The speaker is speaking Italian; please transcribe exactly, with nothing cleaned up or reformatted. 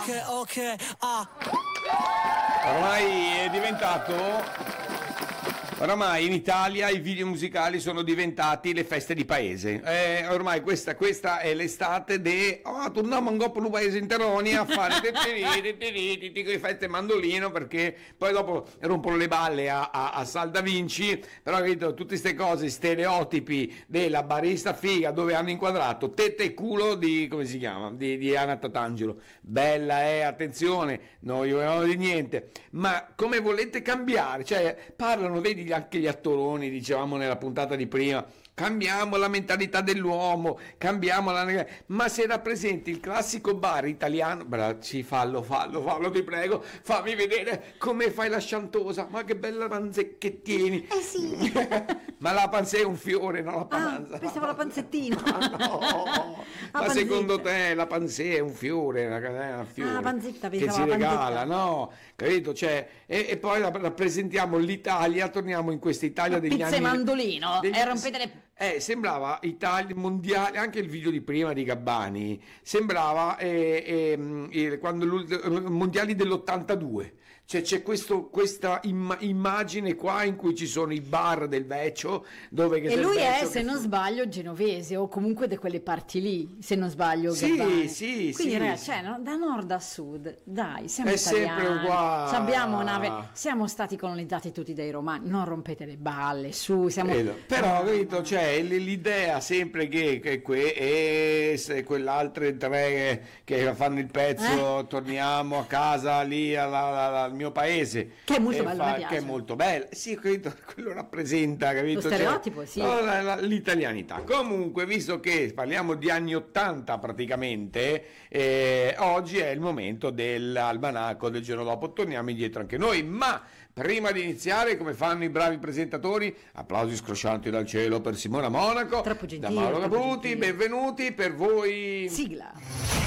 Ok, ok, ah. Ormai è diventato... Oramai in Italia i video musicali sono diventati le feste di paese. Eh, ormai questa, questa è l'estate de... Oh, torniamo un po' per un paese interoni a fare le feste mandolino, perché poi dopo rompono le balle a, a, a Sal da Vinci, però capito, tutte queste cose, stereotipi della barista figa dove hanno inquadrato tette e culo di, come si chiama, di, di Anna Tatangelo. Bella, eh, attenzione, non gli vogliamo di niente, ma come volete cambiare? Cioè, parlano, vedi, anche gli attoroni, dicevamo nella puntata di prima, cambiamo la mentalità dell'uomo, cambiamo la... ma se rappresenti il classico bar italiano, bra, ci fallo, fallo, fallo, ti prego, fammi vedere come fai la sciantosa, ma che bella panze che tieni. Eh sì. Ma la panza è un fiore, non la Ah, panza. pensavo la panzettina. Ah, no. Ma panzetta. secondo te la panzetta è un fiore, una, una fiore Ah, la panzetta, che pensavo si la regala, panzetta. no? Capito? Cioè, e, e poi rappresentiamo l'Italia, torniamo in questa Italia degli Pizza e anni... mandolino degli- e rompete le... Eh, sembrava Italia mondiale, anche il video di prima di Gabbani, sembrava eh, eh, eh, quando l'ult- mondiali dell'ottantadue, cioè c'è questo, questa imma- immagine qua in cui ci sono i bar del Vecchio, dove che E c'è il lui è, Vecchio se che- non sbaglio, genovese o comunque da quelle parti lì, se non sbaglio. Sì, Gabbani. sì, Quindi sì, ragazzi, sì. cioè, no, da nord a sud, dai, siamo È italiani. sempre uguale. Abbiamo una ve- siamo stati colonizzati tutti dai romani, non rompete le balle, su, siamo... Vedo. Però capito, c'è l- l'idea sempre che, che que- e se quell'altre tre che fanno il pezzo, Eh? torniamo a casa lì alla- alla- al mio paese, Che è molto e bello, mi piace. che è molto bello, sì, capito, quello rappresenta, capito, Lo stereotipo, sì. no, la- la- l'italianità. Comunque, visto che parliamo di anni ottanta praticamente, eh, oggi è il momento dell'almanacco del giorno dopo, torniamo indietro anche noi, ma prima di iniziare, come fanno i bravi presentatori, applausi scroscianti dal cielo per Simona Monaco, Troppo da gentile, Mauro troppo Caputi, gentile. benvenuti per voi. Sigla.